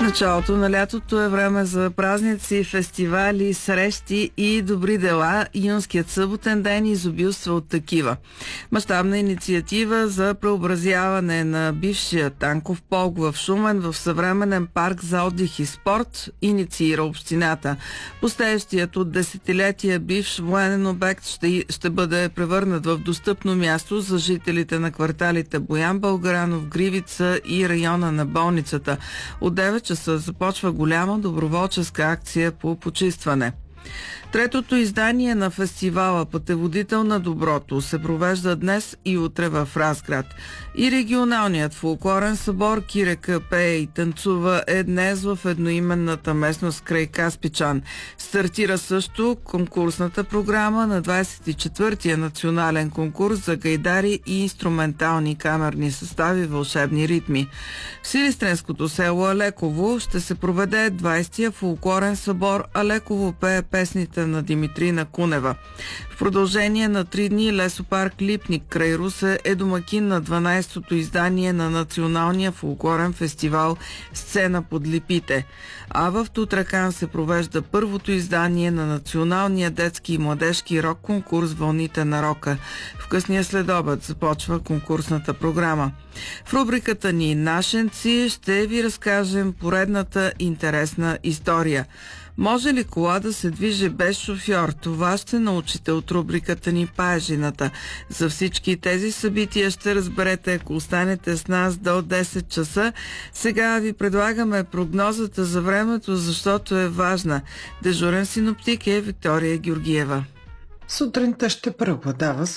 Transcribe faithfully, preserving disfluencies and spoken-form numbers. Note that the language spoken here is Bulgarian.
Началото на лятото е време за празници, фестивали, срещи и добри дела. Юнският съботен ден изобилства от такива. Мащабна инициатива за преобразяване на бившия танков полк в Шумен в съвременен парк за отдих и спорт инициира общината. Пустеещият от десетилетия бивш военен обект ще, ще бъде превърнат в достъпно място за жителите на кварталите Боян Българанов, Гривица и района на болницата. От девет часа започва голяма доброволческа акция по почистване. Третото издание на фестивала "Пътеводител на доброто" се провежда днес и утре в Разград. И регионалният фолклорен събор "Кирека пее и танцува" е днес в едноименната местност край Каспичан. Стартира също конкурсната програма на двадесет и четвъртия национален конкурс за гайдари и инструментални камерни състави "Вълшебни ритми". В силистренското село Алеково ще се проведе двадесетия фолклорен събор "Алеково пее песните на Димитрина Кунева". В продължение на три дни лесопарк Липник край Русе е домакин на дванадесетото издание на националния фолклорен фестивал "Сцена под липите". А в Тутракан се провежда първото издание на националния детски и младежки рок конкурс "Вълните на рока". В късния следобед започва конкурсната програма. В рубриката ни "Нашенци" ще ви разкажем поредната интересна история. Може ли кола да се движи без шофьор? Това ще научите от рубриката ни "Паежината". За всички тези събития ще разберете, ако останете с нас до десет часа. Сега ви предлагаме прогнозата за времето, защото е важна. Дежурен синоптик е Виктория Георгиева. Сутринта ще преобладава